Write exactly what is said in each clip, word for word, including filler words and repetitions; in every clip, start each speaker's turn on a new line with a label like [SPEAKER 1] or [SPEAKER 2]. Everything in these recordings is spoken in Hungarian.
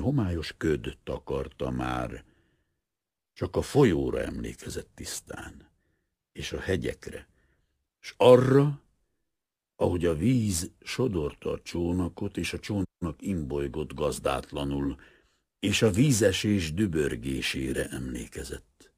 [SPEAKER 1] homályos köd takarta már. Csak a folyóra emlékezett tisztán, és a hegyekre, s arra, ahogy a víz sodorta a csónakot, és a csónak imbolygott gazdátlanul, és a vízesés dübörgésére emlékezett.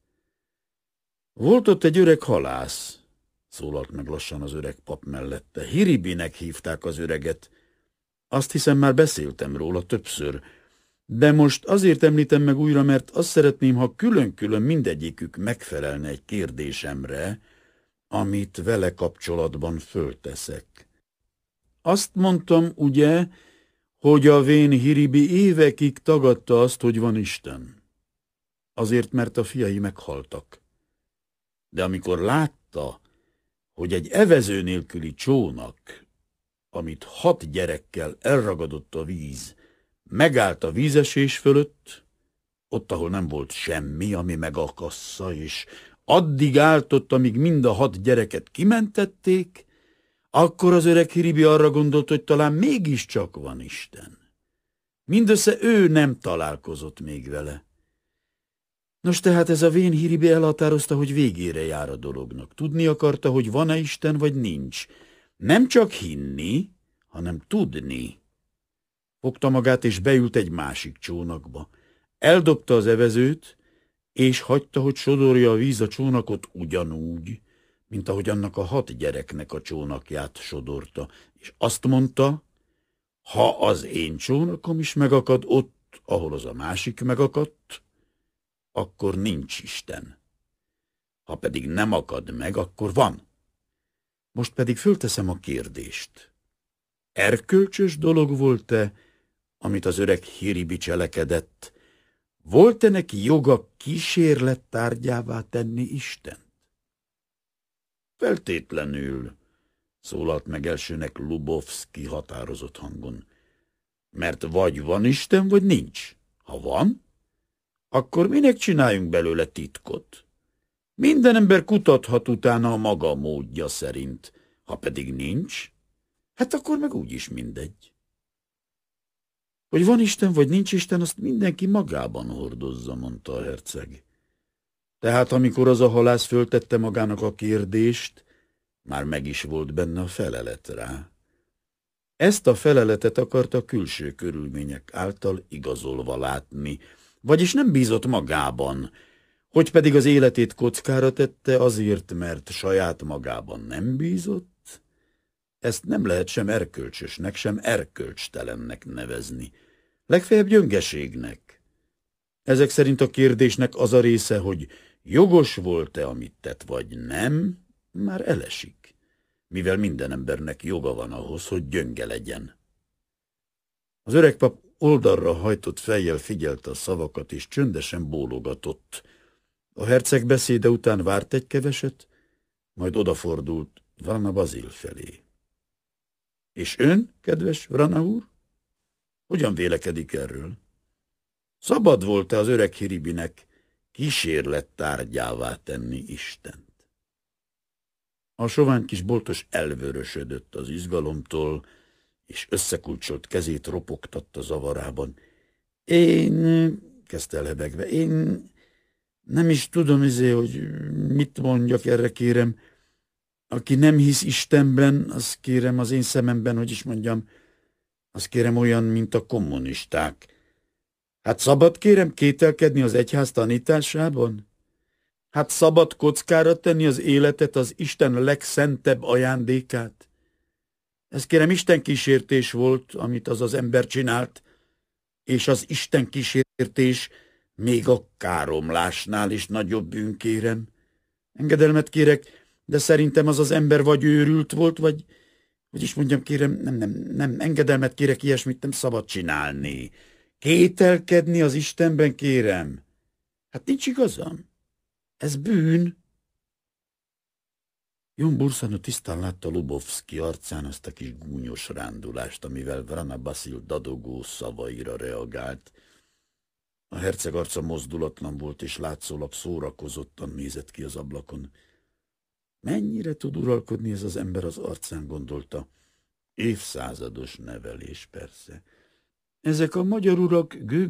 [SPEAKER 1] Volt ott egy öreg halász, szólalt meg lassan az öreg pap mellette. Hiribinek hívták az öreget. Azt hiszem, már beszéltem róla többször, de most azért említem meg újra, mert azt szeretném, ha külön-külön mindegyikük megfelelne egy kérdésemre, amit vele kapcsolatban fölteszek. Azt mondtam, ugye, hogy a vén Hiribi évekig tagadta azt, hogy van Isten. Azért, mert a fiai meghaltak. De amikor látta, hogy egy evező nélküli csónak, amit hat gyerekkel elragadott a víz, megállt a vízesés fölött, ott, ahol nem volt semmi, ami megakassza, és addig állt ott, amíg mind a hat gyereket kimentették, akkor az öreg Hiribi arra gondolt, hogy talán mégiscsak van Isten. Mindössze ő nem találkozott még vele. Nos, tehát ez a vén Hiribi elhatározta, hogy végére jár a dolognak. Tudni akarta, hogy van-e Isten, vagy nincs. Nem csak hinni, hanem tudni. Fogta magát, és beült egy másik csónakba. Eldobta az evezőt, és hagyta, hogy sodorja a víz a csónakot ugyanúgy, mint ahogy annak a hat gyereknek a csónakját sodorta, és azt mondta, ha az én csónakom is megakad ott, ahol az a másik megakadt, akkor nincs Isten. Ha pedig nem akad meg, akkor van. Most pedig fölteszem a kérdést. Erkölcsös dolog volt-e, amit az öreg Hiribi cselekedett? Volt-e neki joga kísérlet tárgyává tenni Istent? Feltétlenül, szólalt meg elsőnek Lubovszki határozott hangon. Mert vagy van Isten, vagy nincs. Ha van, akkor minek csináljunk belőle titkot? Minden ember kutathat utána a maga módja szerint. Ha pedig nincs, hát akkor meg úgyis mindegy. Hogy van Isten, vagy nincs Isten, azt mindenki magában hordozza, mondta a herceg. Tehát amikor az a halász föltette magának a kérdést, már meg is volt benne a felelet rá. Ezt a feleletet akarta külső körülmények által igazolva látni, vagyis nem bízott magában, hogy pedig az életét kockára tette azért, mert saját magában nem bízott, ezt nem lehet sem erkölcsösnek, sem erkölcstelennek nevezni, legfeljebb gyöngeségnek. Ezek szerint a kérdésnek az a része, hogy jogos volt-e, amit tett, vagy nem, már elesik, mivel minden embernek joga van ahhoz, hogy gyönge legyen. Az öreg pap oldalra hajtott fejjel figyelte a szavakat, és csöndesen bólogatott. A herceg beszéde után várt egy keveset, majd odafordult Vrana Bazil felé. És ön, kedves Vrana úr? Hogyan vélekedik erről? Szabad volt-e az öreg Hiribinek kísérlet tárgyává tenni Istent? A sovány kis boltos elvörösödött az izgalomtól, és összekulcsolt kezét ropogtatta zavarában. Én, kezdte el hebegve, én nem is tudom, izé, hogy mit mondjak erre, kérem. Aki nem hisz Istenben, az kérem az én szememben, hogy is mondjam, az kérem olyan, mint a kommunisták. Hát szabad, kérem, kételkedni az egyház tanításában? Hát szabad kockára tenni az életet, az Isten legszentebb ajándékát? Ez kérem Isten kísértés volt, amit az az ember csinált, és az Isten kísértés még a káromlásnál is nagyobb bűn, kérem. Engedelmet kérek, de szerintem az az ember vagy őrült volt, vagy, hogy is mondjam, kérem, nem, nem, nem, engedelmet kérek, ilyesmit nem szabad csinálni. Kételkedni az Istenben, kérem. Hát nincs igazam. Ez bűn. Jon Bursano tisztán látta Lubovszki arcán azt a kis gúnyos rándulást, amivel Vrana Bazil dadogó szavaira reagált. A herceg arca mozdulatlan volt, és látszólag szórakozottan nézett ki az ablakon. Mennyire tud uralkodni ez az ember az arcán, gondolta. Évszázados nevelés, persze. Ezek a magyar urak gő